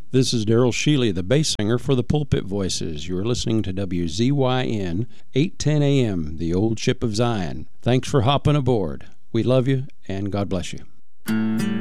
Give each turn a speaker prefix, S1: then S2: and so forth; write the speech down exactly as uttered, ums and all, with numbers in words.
S1: This is Daryl Shealy, the bass singer for the Pulpit Voices. You're listening to W Z Y N, eight ten A M, the old ship of Zion. Thanks for hopping aboard. We love you, and God bless you.